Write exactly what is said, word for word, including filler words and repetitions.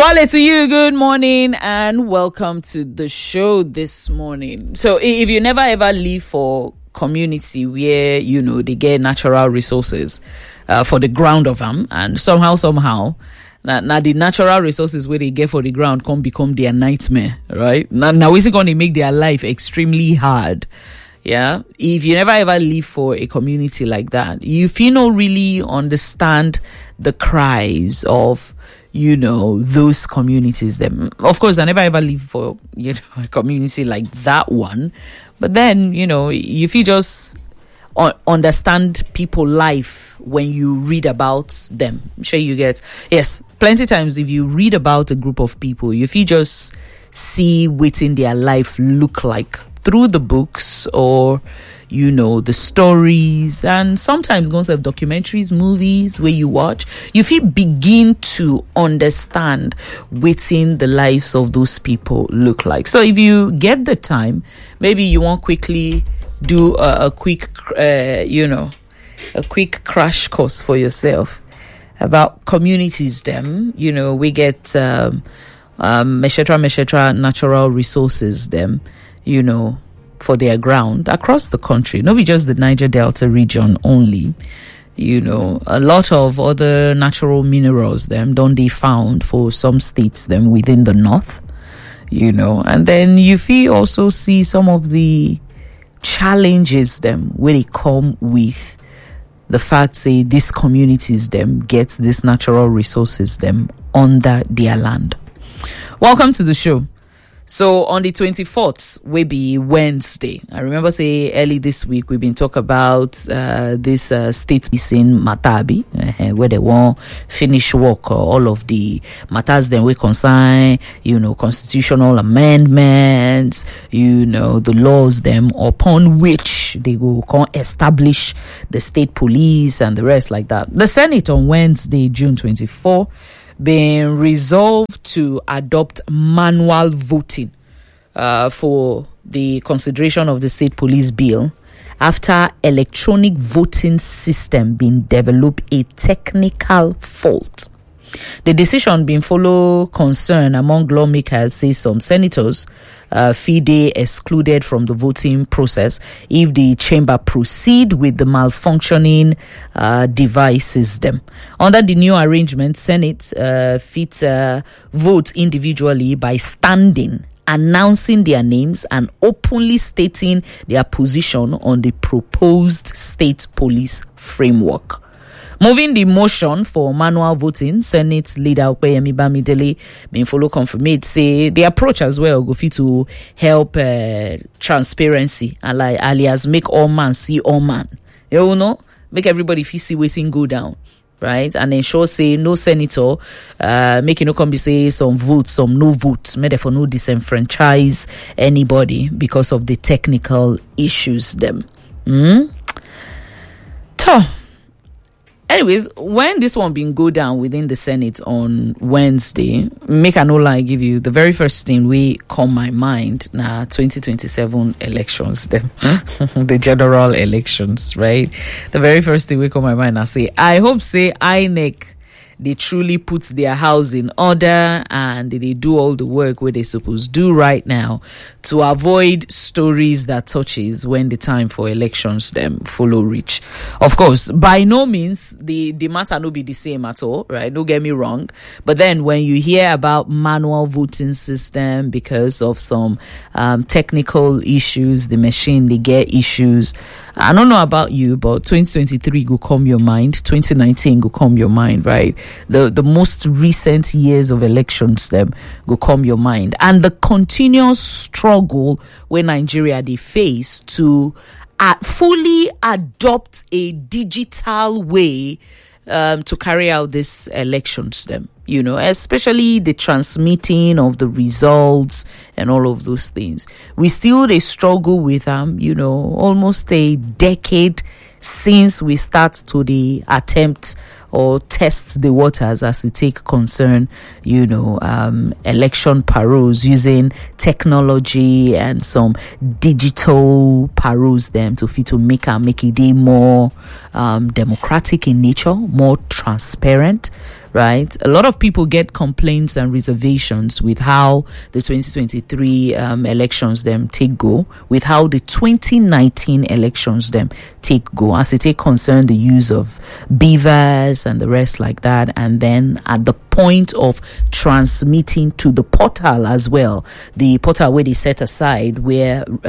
Swale to you, good morning and welcome to the show this morning. So if you never ever live for community where, you know, they get natural resources uh, for the ground of them, and somehow, somehow, now, now the natural resources where they get for the ground can become their nightmare, right? Now, now is it going to make their life extremely hard? Yeah. If you never ever live for a community like that, if you don't really understand the cries of, you know, those communities, then of course I never ever live for, you know, a community like that one. But then, you know, if you just un- understand people life when you read about them, I'm sure you get, yes, plenty times if you read about a group of people, if you just see what in their life look like through the books or, you know, the stories, and sometimes go to documentaries, movies where you watch, you feel begin to understand within the lives of those people look like. So if you get the time, maybe you want quickly do a, a quick, uh, you know, a quick crash course for yourself about communities. Them, you know, we get um, um, Meshetra Meshetra natural resources. Them, you know, for their ground across the country, not be just the Niger Delta region only. You know, a lot of other natural minerals them don't they found for some states them within the north, you know, and then you feel also see some of the challenges them where they come with the fact say these communities them get these natural resources them under their land. Welcome to the show. So on the twenty-fourth will be Wednesday. I remember say early this week we've been talking about uh, this uh, state in Matabi uh, where they want finish work or all of the matters then we concern, you know, constitutional amendments, you know, the laws them upon which they will come establish the state police and the rest like that. The Senate on Wednesday, June twenty-fourth, been resolved to adopt manual voting uh, for the consideration of the state police bill after electronic voting system being developed a technical fault. The decision being follow concern among lawmakers, say some senators uh, fee they excluded from the voting process if the chamber proceed with the malfunctioning uh, device system. Under the new arrangement, Senate uh, fit uh, vote individually by standing, announcing their names and openly stating their position on the proposed state police framework. Moving the motion for manual voting, Senate leader Opeyemi Bamidele been follow confirmate say the approach as well go fit to help uh, transparency and like alias make all man see all man. You know, make everybody feel see waiting go down, right? And ensure say no senator uh making no come be say some vote, some no vote, may therefore no disenfranchise anybody because of the technical issues them. Hmm. Toh. Anyways, when this one been go down within the Senate on Wednesday, make I no lie give you the very first thing we come my mind now twenty twenty-seven elections, them the general elections, right? The very first thing we come my mind I say I hope say I N E C they truly put their house in order and they do all the work where they supposed to do right now to avoid stories that touches when the time for elections them follow reach. Of course, by no means the, the matter no be the same at all, right? Don't get me wrong. But then when you hear about manual voting system because of some um, technical issues, the machine, they get issues. I don't know about you, but twenty twenty-three go come your mind, twenty nineteen go come your mind, right? The the most recent years of elections them go come your mind. And the continuous struggle where Nigeria they face to uh, fully adopt a digital way um, to carry out these elections them. You know, especially the transmitting of the results and all of those things. We still they struggle with them, um, you know, almost a decade since we start to the attempt or test the waters as it take concern, you know, um, election paroles using technology and some digital paroles them to fit to make and make it more um, democratic in nature, more transparent, right? A lot of people get complaints and reservations with how the twenty twenty-three um, elections them take go, with how the twenty nineteen elections them take go, as it take concern the use of beavers and the rest like that, and then at the point of transmitting to the portal as well, the portal where they set aside where